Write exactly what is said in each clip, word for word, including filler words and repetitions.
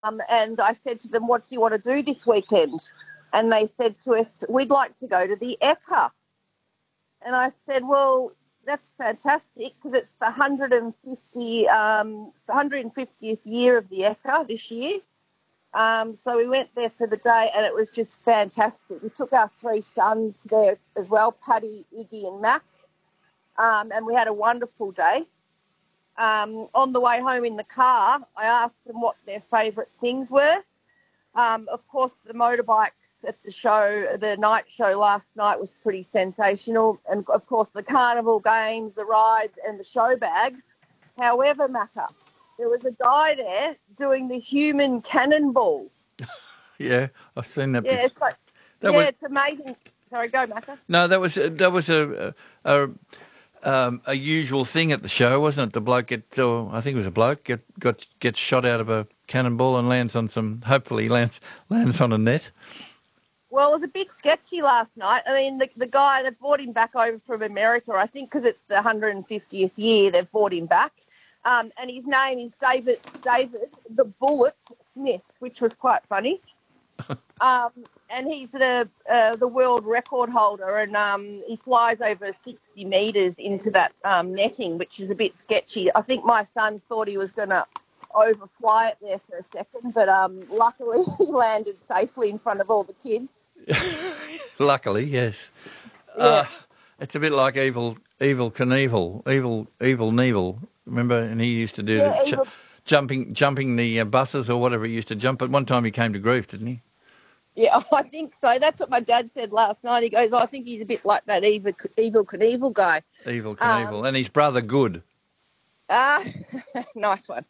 Um, and I said to them, what do you want to do this weekend? And they said to us, we'd like to go to the Ekka. And I said, well, that's fantastic because it's the one hundred fifty, um, the one hundred fiftieth year of the Ekka this year. Um, so we went there for the day and it was just fantastic. We took our three sons there as well, Paddy, Iggy and Mac, um, and we had a wonderful day. Um, on the way home in the car, I asked them what their favourite things were. Um, of course, the motorbikes at the show, the night show last night was pretty sensational. And, of course, the carnival games, the rides and the show bags. However, Macca, there was a guy there doing the human cannonball. Yeah, I've seen that. Yeah, it's like, that yeah, was... it's amazing. Sorry, go, Macca. No, that was that was a a, um, a usual thing at the show, wasn't it? The bloke gets, or I think it was a bloke, get got gets shot out of a cannonball and lands on some. Hopefully, lands lands on a net. Well, it was a bit sketchy last night. I mean, the the guy, they brought him back over from America, I think, because it's the one hundred fiftieth year. They've brought him back. Um, and his name is David David the Bullet Smith, which was quite funny. um, and he's the uh, the world record holder, and um, he flies over sixty metres into that um, netting, which is a bit sketchy. I think my son thought he was going to overfly it there for a second, but um, luckily he landed safely in front of all the kids. Luckily, yes. Yeah. Uh, it's a bit like Evil Evil Knievel, Evil Evil Knievel. Remember, and he used to do Yeah, the Evil... ch- jumping jumping the uh, buses or whatever he used to jump. But one time he came to grief, didn't he? Yeah, I think so. That's what my dad said last night. He goes, oh, I think he's a bit like that Evil, Evil Knievel guy. Evil Knievel. Um, and his brother Good. Ah, nice one.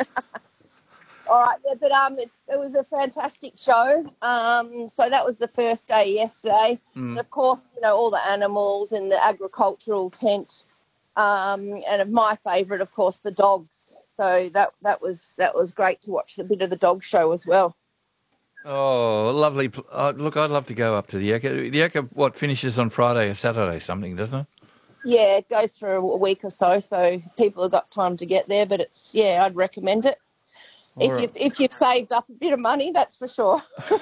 All right, yeah, but um, it, it was a fantastic show. Um, so that was the first day yesterday. Mm. And of course, you know, all the animals and the agricultural tent. Um, and of my favourite, of course, the dogs. So that that was that was great to watch a bit of the dog show as well. Oh, lovely. Oh, look, I'd love to go up to the Ekka. The Ekka, what, finishes on Friday or Saturday something, doesn't it? Yeah, it goes for a week or so, so people have got time to get there. But it's, yeah, I'd recommend it. All if right. you've, if you've saved up a bit of money, that's for sure.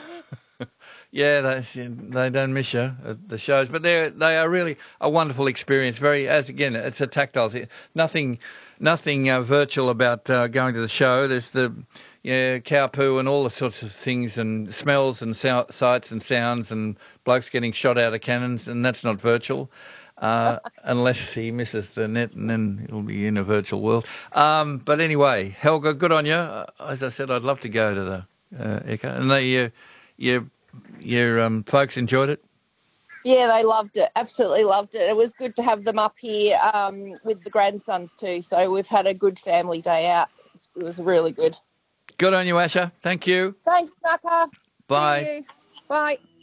Yeah, they, they don't miss you at the shows, but they they are really a wonderful experience. Very, as again, it's a tactile thing. Nothing, nothing uh, virtual about uh, going to the show. There's the yeah cow poo and all the sorts of things and smells and so- sights and sounds and blokes getting shot out of cannons, and that's not virtual. Uh, unless he misses the net, and then he'll be in a virtual world. Um, but anyway, Helga, good on you. Uh, as I said, I'd love to go to the uh, Ekka, and they, uh, you. Your um, folks enjoyed it? Yeah, they loved it. Absolutely loved it. It was good to have them up here um, with the grandsons too. So we've had a good family day out. It was really good. Good on you, Asha. Thank you. Thanks, Naka. Bye. See you. Bye.